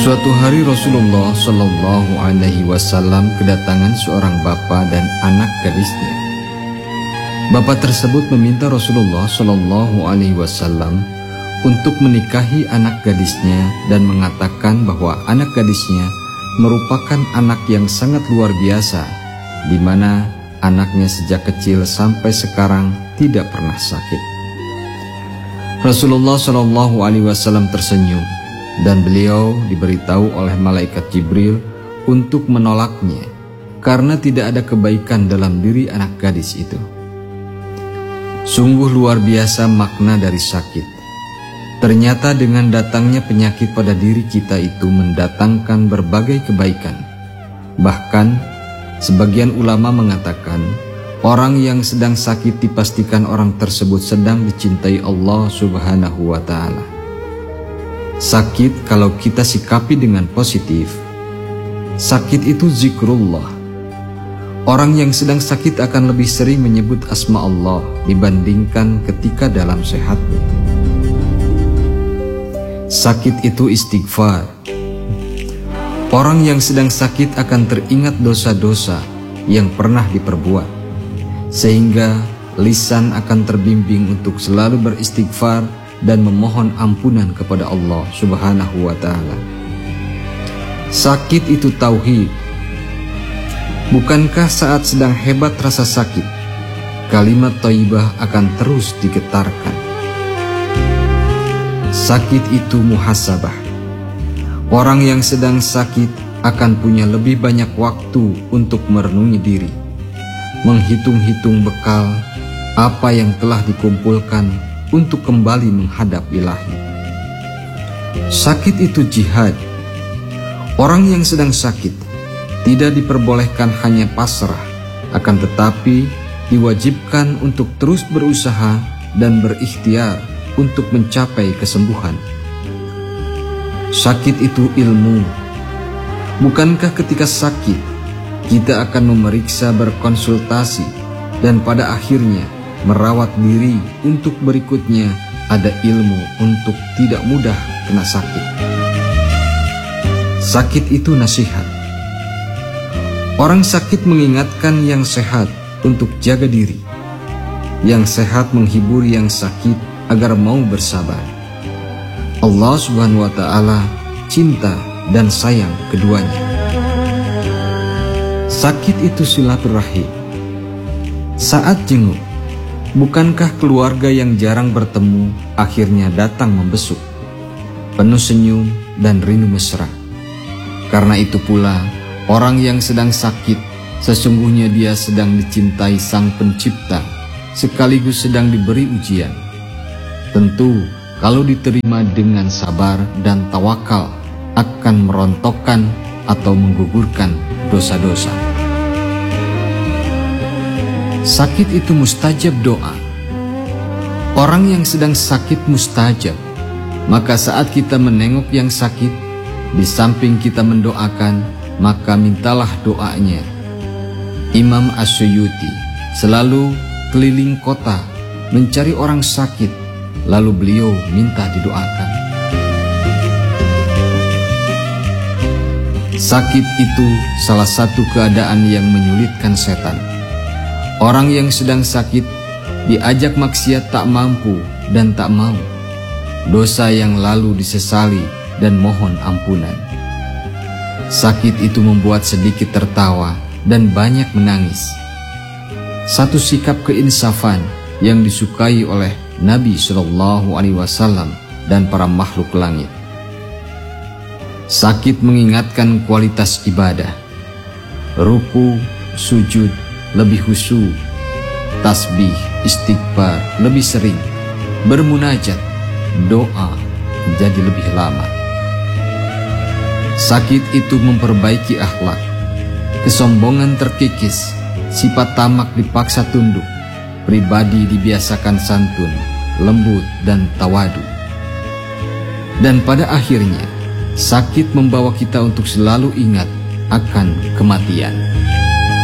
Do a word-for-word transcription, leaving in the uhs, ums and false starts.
Suatu hari Rasulullah Shallallahu Alaihi Wasallam kedatangan seorang bapa dan anak gadisnya. Bapa tersebut meminta Rasulullah Shallallahu Alaihi Wasallam untuk menikahi anak gadisnya dan mengatakan bahwa anak gadisnya merupakan anak yang sangat luar biasa, di mana anaknya sejak kecil sampai sekarang tidak pernah sakit. Rasulullah Shallallahu Alaihi Wasallam tersenyum dan beliau diberitahu oleh malaikat Jibril untuk menolaknya karena tidak ada kebaikan dalam diri anak gadis itu. Sungguh luar biasa makna dari sakit. Ternyata dengan datangnya penyakit pada diri kita itu mendatangkan berbagai kebaikan. Bahkan sebagian ulama mengatakan orang yang sedang sakit dipastikan orang tersebut sedang dicintai Allah Subhanahu wa Ta'ala. Sakit kalau kita sikapi dengan positif, sakit itu zikrullah. Orang yang sedang sakit akan lebih sering menyebut asma Allah dibandingkan ketika dalam sehatnya. Sakit itu istighfar. Orang yang sedang sakit akan teringat dosa-dosa yang pernah diperbuat, sehingga lisan akan terbimbing untuk selalu beristighfar dan memohon ampunan kepada Allah Subhanahu wa Ta'ala. Sakit itu tauhid. Bukankah saat sedang hebat rasa sakit, kalimat thayyibah akan terus digetarkan? Sakit itu muhasabah. Orang yang sedang sakit akan punya lebih banyak waktu untuk merenungi diri, menghitung-hitung bekal apa yang telah dikumpulkan untuk kembali menghadap Ilahi. Sakit itu jihad. Orang yang sedang sakit tidak diperbolehkan hanya pasrah, akan tetapi diwajibkan untuk terus berusaha dan berikhtiar untuk mencapai kesembuhan. Sakit itu ilmu. Bukankah ketika sakit kita akan memeriksa, berkonsultasi, dan pada akhirnya merawat diri untuk berikutnya ada ilmu untuk tidak mudah kena sakit. Sakit itu nasihat. Orang sakit mengingatkan yang sehat untuk jaga diri. Yang sehat menghibur yang sakit agar mau bersabar. Allah Subhanahu wa Ta'ala cinta dan sayang keduanya. Sakit itu silaturahim. Saat jenguk, bukankah keluarga yang jarang bertemu akhirnya datang membesuk, penuh senyum dan rindu mesra? Karena itu pula, orang yang sedang sakit, sesungguhnya dia sedang dicintai Sang Pencipta, sekaligus sedang diberi ujian. Tentu, kalau diterima dengan sabar dan tawakal, akan merontokkan atau menggugurkan dosa-dosa. Sakit itu mustajab doa. Orang yang sedang sakit mustajab. Maka saat kita menengok yang sakit, di samping kita mendoakan, maka mintalah doanya. Imam As-Suyuti selalu keliling kota mencari orang sakit, lalu beliau minta didoakan. Sakit itu salah satu keadaan yang menyulitkan setan. Orang yang sedang sakit diajak maksiat tak mampu dan tak mau. Dosa yang lalu disesali dan mohon ampunan. Sakit itu membuat sedikit tertawa dan banyak menangis. Satu sikap keinsafan yang disukai oleh Nabi Shallallahu Alaihi Wasallam dan para makhluk langit. Sakit mengingatkan kualitas ibadah. Ruku, sujud lebih khusyuk, tasbih, istighfar lebih sering, bermunajat, doa jadi lebih lama. Sakit itu memperbaiki akhlak. Kesombongan terkikis, sifat tamak dipaksa tunduk, pribadi dibiasakan santun, lembut dan tawadu. Dan pada akhirnya, sakit membawa kita untuk selalu ingat akan kematian.